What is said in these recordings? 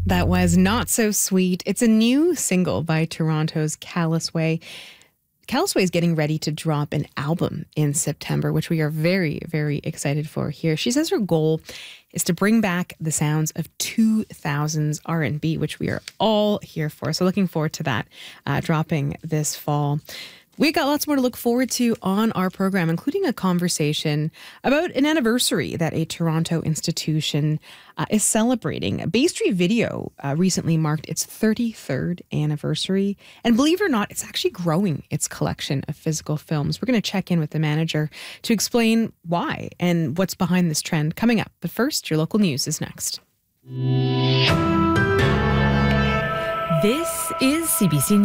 That was Not So Sweet. It's a new single by Toronto's Callous Way. Callous Way is getting ready to drop an album in September, which we are very, very excited for here. She says her goal is to bring back the sounds of 2000s R&B, which we are all here for. So looking forward to that dropping this fall. We got lots more to look forward to on our program, including a conversation about an anniversary that a Toronto institution is celebrating. Bay Street Video recently marked its 33rd anniversary. And believe it or not, it's actually growing its collection of physical films. We're going to check in with the manager to explain why and what's behind this trend coming up. But first, your local news is next. This is CBC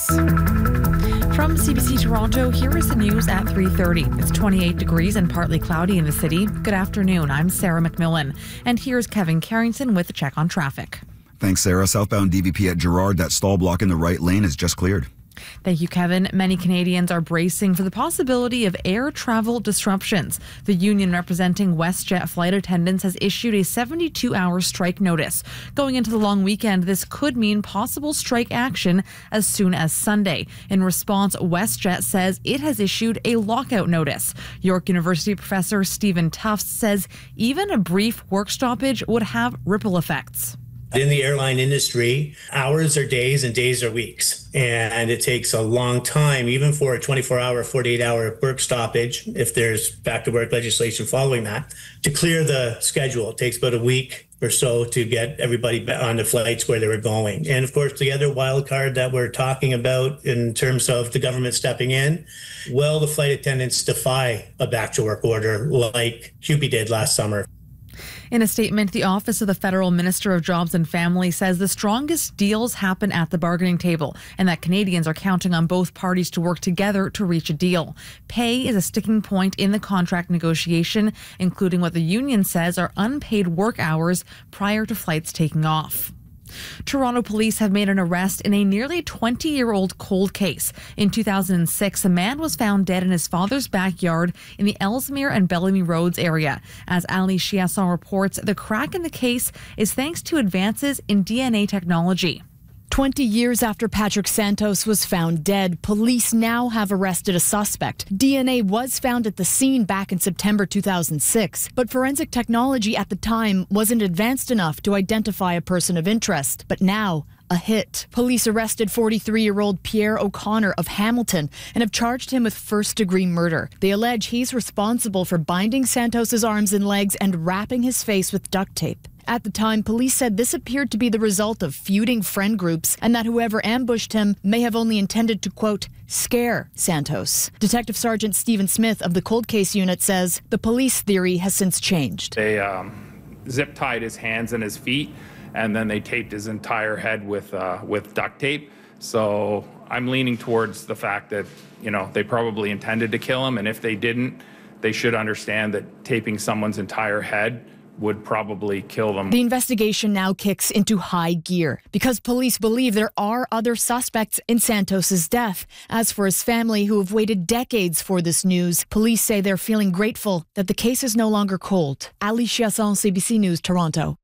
News. From CBC Toronto, here is the news at 3:30. It's 28 degrees and partly cloudy in the city. Good afternoon. I'm Sarah McMillan. And here's Kevin Carrington with a check on traffic. Thanks, Sarah. Southbound DVP at Gerrard, that stall block in the right lane is just cleared. Thank you, Kevin. Many Canadians are bracing for the possibility of air travel disruptions. The union representing WestJet flight attendants has issued a 72-hour strike notice. Going into the long weekend, this could mean possible strike action as soon as Sunday. In response, WestJet says it has issued a lockout notice. York University professor Stephen Tufts says even a brief work stoppage would have ripple effects. In the airline industry, hours are days and days are weeks. And it takes a long time, even for a 24-hour, 48-hour work stoppage, if there's back to work legislation following that, to clear the schedule. It takes about a week or so to get everybody on the flights where they were going. And of course, the other wild card that we're talking about in terms of the government stepping in, will the flight attendants defy a back to work order like CUPE did last summer? In a statement, the Office of the Federal Minister of Jobs and Family says the strongest deals happen at the bargaining table and that Canadians are counting on both parties to work together to reach a deal. Pay is a sticking point in the contract negotiation, including what the union says are unpaid work hours prior to flights taking off. Toronto police have made an arrest in a nearly 20-year-old cold case. In 2006, a man was found dead in his father's backyard in the Ellesmere and Bellamy Roads area. As Ali Chiasson reports, the crack in the case is thanks to advances in DNA technology. 20 years after Patrick Santos was found dead, police now have arrested a suspect. DNA was found at the scene back in September 2006, but forensic technology at the time wasn't advanced enough to identify a person of interest. But now, a hit. Police arrested 43-year-old Pierre O'Connor of Hamilton and have charged him with first-degree murder. They allege he's responsible for binding Santos's arms and legs and wrapping his face with duct tape. At the time, police said this appeared to be the result of feuding friend groups and that whoever ambushed him may have only intended to, quote, scare Santos. Detective Sergeant Stephen Smith of the Cold Case Unit says the police theory has since changed. They zip-tied his hands and his feet, and then they taped his entire head with duct tape. So I'm leaning towards the fact that, they probably intended to kill him, and if they didn't, they should understand that taping someone's entire head would probably kill them. The investigation now kicks into high gear because police believe there are other suspects in Santos's death. As for his family, who have waited decades for this news, police say they're feeling grateful that the case is no longer cold. Ali Chiasson, CBC News, Toronto.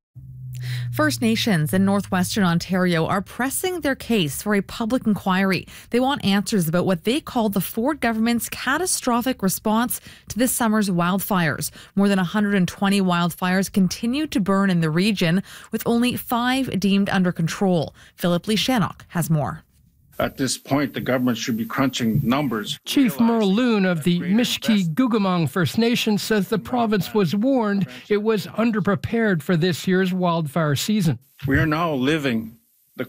First Nations in northwestern Ontario are pressing their case for a public inquiry. They want answers about what they call the Ford government's catastrophic response to this summer's wildfires. More than 120 wildfires continue to burn in the region, with only 5 deemed under control. Philip Lishanok has more. At this point, the government should be crunching numbers. Chief Merle Loon of the Mishki-Gugamong First Nation says the province was warned it was underprepared for this year's wildfire season. We are now living